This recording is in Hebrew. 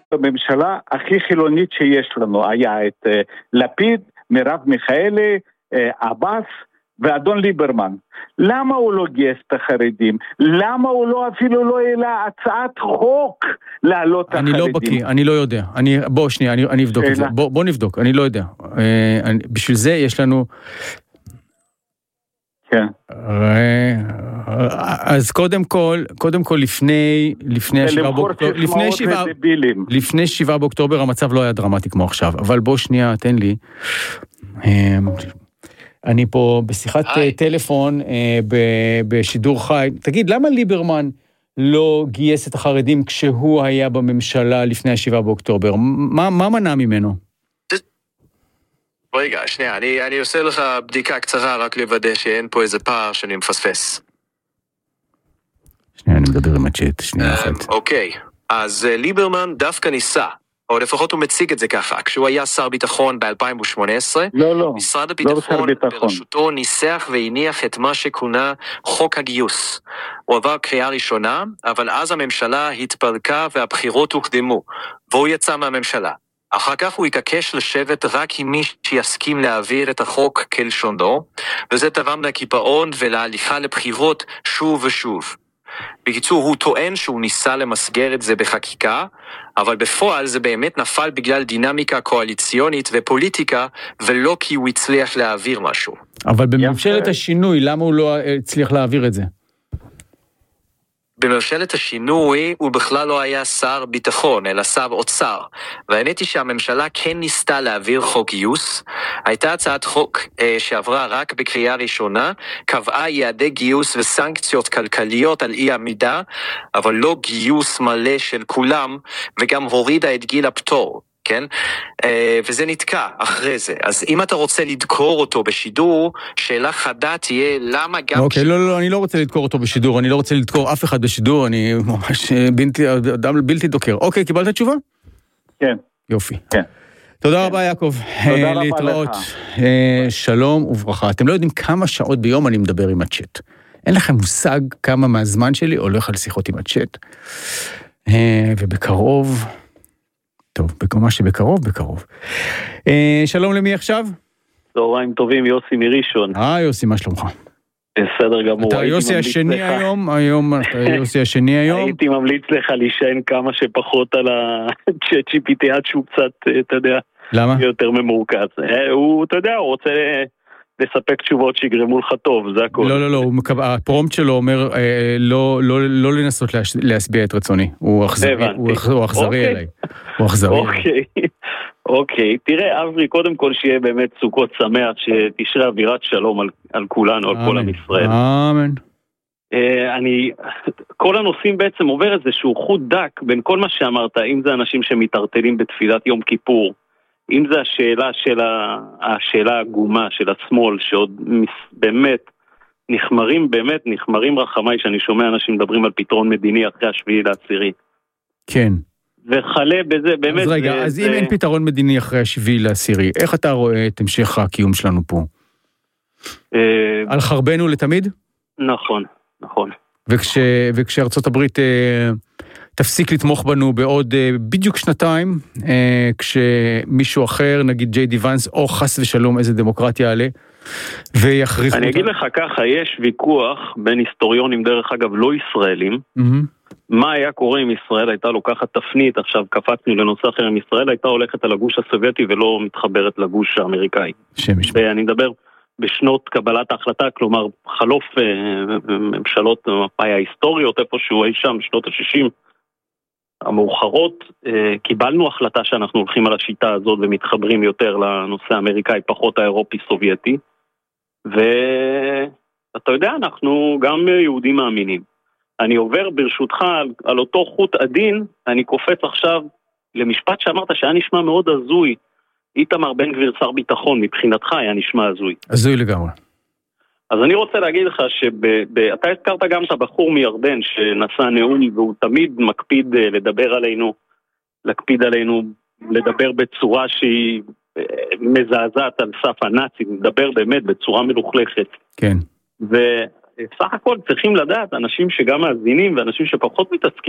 בממשלה הכי חילונית שיש לנו, היה את לפיד, מרב מיכאלי, עבאס ואדון ליברמן. למה הוא לא גייס את החרדים? למה הוא לא אפילו לא העלה הצעת חוק להעלות את החרדים? אני לא בקיא, אני לא יודע. בוא שנייה, אני אבדוק את זה. בוא נבדוק, אני לא יודע. בשביל זה יש לנו... כן. אז קודם כל לפני 7 באוקטובר המצב לא היה דרמטי כמו עכשיו, אבל בוא שנייה, תן לי. אני פה בשיחת טלפון בשידור חי. תגיד, למה ליברמן לא גייס את החרדים כשהוא היה בממשלה לפני 7 באוקטובר? מה מנע ממנו? רגע, שנייה, אני עושה לך בדיקה קצרה רק לוודא שאין פה איזה פער שאני מפספס. שנייה, אני מדבר עם הצ'אט, שנייה אחת. אוקיי, אז ליברמן דווקא ניסה, או לפחות הוא מציג את זה ככה, כשהוא היה שר ביטחון ב-2018, משרד הביטחון בראשותו ניסח והניח את מה שכונה חוק הגיוס. הוא עבר קריאה ראשונה, אבל אז הממשלה התפרקה והבחירות הוקדמו, והוא יצא מהממשלה. אחר כך הוא התעקש לשבת רק עם מי שיסכים להעביר את החוק כלשונו, וזה תרם לקיפאון ולהליכה לבחירות שוב ושוב. בקיצור, הוא טוען שהוא ניסה למסגר את זה בחקיקה, אבל בפועל זה באמת נפל בגלל דינמיקה קואליציונית ופוליטיקה, ולא כי הוא הצליח להעביר משהו. אבל בממשלת השינוי, למה הוא לא הצליח להעביר את זה? בממשלת השינוי הוא בכלל לא היה שר ביטחון, אלא שר אוצר. והאמת היא שהממשלה כן ניסתה להעביר חוק גיוס. הייתה הצעת חוק שעברה רק בקריאה ראשונה, קבעה יעדי גיוס וסנקציות כלכליות על אי עמידה, אבל לא גיוס מלא של כולם, וגם הורידה את גיל הפטור. כן? וזה נתקע אחרי זה. אז אם אתה רוצה לדקור אותו בשידור, שאלה חדה תהיה למה גם... אוקיי, לא, אני לא רוצה לדקור אותו בשידור, אני לא רוצה לדקור אף אחד בשידור, אני ממש אדם בלתי דוקר. אוקיי, קיבלת תשובה? כן. יופי. כן. תודה רבה יעקב. תודה רבה להתראות. שלום וברכה. אתם לא יודעים כמה שעות ביום אני מדבר עם הצ'אט. אין לכם מושג כמה מהזמן שלי הולך על שיחות עם הצ'אט. ובקרוב... טוב, ממש שבקרוב. שלום למי עכשיו? צהריים טובים, יוסי מראשון. יוסי, מה שלומך? בסדר גמור. אתה יוסי השני היום? יוסי השני היום? הייתי ממליץ לך להישען כמה שפחות על הצ'אט GPT עד שהוא קצת, אתה יודע, למה? יותר ממורכז. הוא, אתה יודע, הוא רוצה לספק תשובות שיגרמו לך טוב, זה הכל. לא, הפרומפט שלו אומר לא לנסות להסביע את רצוני. הוא אכזרי אליי. אוקיי, תראה אברי, קודם כל שיהיה באמת סוכות שמח, שתשרה אווירת שלום על כולנו, על כל עם ישראל. אמן. כל הנושאים בעצם עובר איזשהו חוט דק בין כל מה שאמרת, אם זה אנשים שמתערטלים בתפילת יום כיפור, אם זה השאלה העגומה של השמאל, שעוד באמת נחמרים רחמי, שאני שומע אנשים מדברים על פתרון מדיני אחרי 7/10. כן. וחלה בזה, באמת... אז רגע, אז אם אין פתרון מדיני אחרי 7/10, איך אתה רואה את המשך הקיום שלנו פה? על חרבנו לתמיד? נכון. וכשארצות הברית תפסיק לתמוך בנו בעוד בדיוק 2 כשמישהו אחר, נגיד ג'יי די ונס, או חס ושלום איזה דמוקרטיה עלה, ויחריך אותה. אני אגיד לך ככה, יש ויכוח בין היסטוריונים, דרך אגב לא ישראלים, מה היה קורה אם ישראל הייתה לוקחת תפנית, עכשיו קפצנו לנושא אחר, אם ישראל הייתה הולכת על הגוש הסובייטי ולא מתחברת לגוש האמריקאי. ואני מדבר בשנות קבלת ההחלטה, כלומר חלוף ממשלות המפאי ההיסטוריות, איפשהו אי שם, שנות ה-60 המאוחרות, קיבלנו החלטה שאנחנו הולכים על השיטה הזאת ומתחברים יותר לנושא האמריקאי, פחות האירופי-סובייטי, ואתה יודע, אנחנו גם יהודים מאמינים. אני עובר ברשותך על אותו חוט עדין, אני קופץ עכשיו למשפט שאמרת שהיה נשמע מאוד הזוי, איתמר בן גביר שר ביטחון, מבחינתך היה נשמע הזוי. הזוי לגמרי. אז אני רוצה להגיד לך שאתה הזכרת גם את הבחור מירדן שנשא נאום, והוא תמיד מקפיד לדבר עלינו, להקפיד עלינו, לדבר בצורה שהיא מזעזעת על סף הנאצי, לדבר באמת בצורה מלוכלכת. כן. וסך הכל צריכים לדעת, אנשים שגם מאזינים ואנשים שפחות מתעסקים,